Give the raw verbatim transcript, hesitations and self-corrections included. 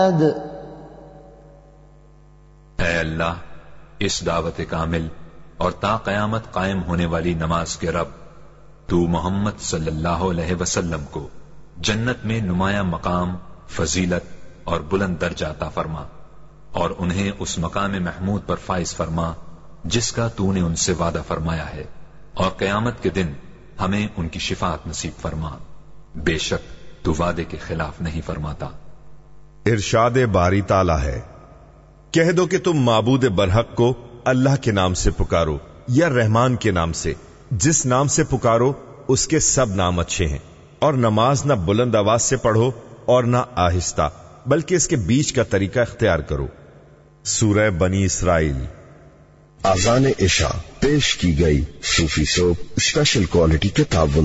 ऐ अल्लाह, इस दावत कामिल और ता क़यामत कायम होने वाली नमाज के रब, तू मोहम्मद सल्लल्लाहु अलैहि वसल्लम को जन्नत में नुमाया मकाम, फजीलत और बुलंद दर्जा अता फरमा और उन्हें उस मकाम महमूद पर फाइज फरमा जिसका तूने उनसे वादा फरमाया है, और क़यामत के दिन हमें उनकी शिफात नसीब फरमा। बेशक तू वादे के खिलाफ नहीं फरमाता। इरशाद बारी ताला है, कह दो कि तुम माबूद बरहक को अल्लाह के नाम से पुकारो या रहमान के नाम से, जिस नाम से पुकारो उसके सब नाम अच्छे हैं, और नमाज न बुलंद आवाज से पढ़ो और न आहिस्ता, बल्कि इसके बीच का तरीका इख्तियार करो। सूरह बनी इसराइल। आज़ान इशा पेश की गई सूफी सोप स्पेशल क्वालिटी के ताबुन।